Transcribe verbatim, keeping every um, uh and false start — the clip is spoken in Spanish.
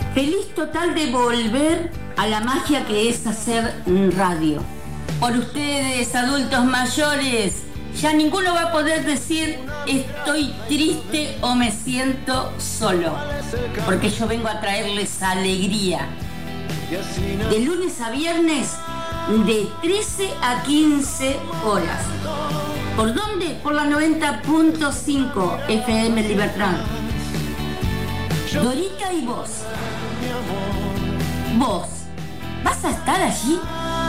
Feliz total de volver a la magia que es hacer radio. Por ustedes, adultos mayores, ya ninguno va a poder decir estoy triste o me siento solo, porque yo vengo a traerles alegría. De lunes a viernes, de trece a quince horas. ¿Por dónde? Por la noventa punto cinco F M Libertad. Dorita y vos. Vos, ¿vas a estar allí?